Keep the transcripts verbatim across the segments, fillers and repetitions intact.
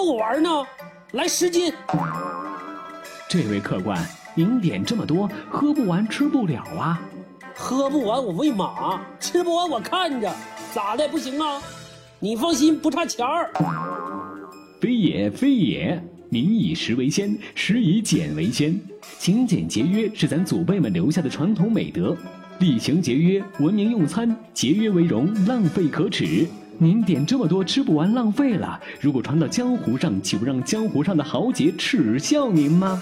我玩呢？来十斤。 这位客官，您点这么多，喝不完吃不了啊。 喝不完我喂马，吃不完我看着，咋的不行啊？你放心，不差钱儿。 非也非也，民以食为先，食以俭为先。勤俭节约是咱祖辈们留下的传统美德，厉行节约，文明用餐，节约为荣，浪费可耻。您点这么多吃不完浪费了，如果传到江湖上，岂不让江湖上的豪杰耻笑您吗？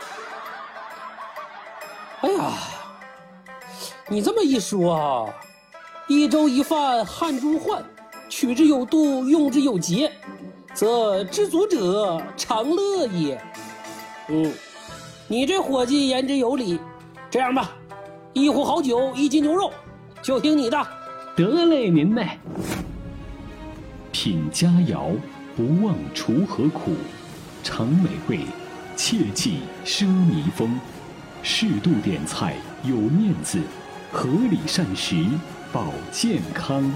哎呀，你这么一说啊，一粥一饭汗珠换，取之有度，用之有节，则知足者常乐也。嗯，你这伙计言之有理。这样吧，一壶好酒，一斤牛肉，就听你的。 得嘞，您嘞。品佳肴，不忘锄禾苦；尝美味，切忌奢靡风。适度点菜，有面子；合理膳食，保健康。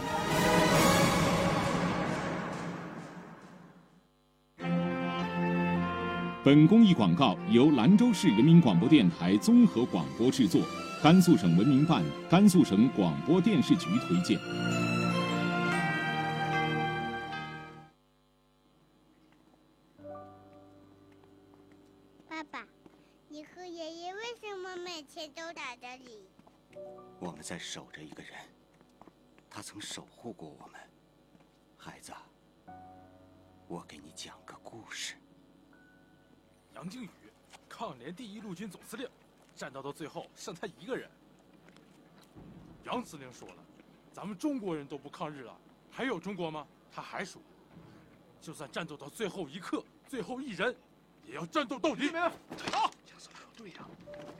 本公益广告由兰州市人民广播电台综合广播制作，甘肃省文明办、甘肃省广播电视局推荐。 爸爸，你和爷爷为什么每天都打着你？ 我们在守着一个人，他曾守护过我们。孩子，我给你讲个故事。 杨靖宇，抗联第一陆军总司令，战斗到最后剩他一个人。杨司令说了，咱们中国人都不抗日了，还有中国吗？他还说，就算战斗到最后一刻、最后一人，也要战斗到底。好， 杨司令说对呀。